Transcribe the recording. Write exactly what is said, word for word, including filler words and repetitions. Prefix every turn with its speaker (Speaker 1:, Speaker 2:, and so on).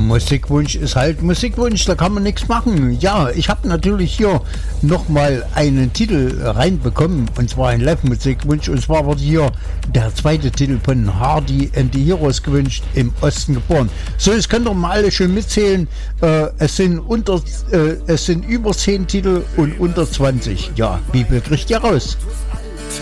Speaker 1: Musikwunsch ist halt Musikwunsch, da kann man nichts machen. Ja, ich habe natürlich hier nochmal einen Titel reinbekommen, und zwar ein Live-Musikwunsch, und zwar wurde hier der zweite Titel von Hardy and the Heroes gewünscht, Im Osten geboren. So, jetzt könnt ihr mal alle schön mitzählen. Äh, es sind unter, äh, es sind über zehn Titel und unter zwanzig. Ja, Bibel kriegt ihr raus.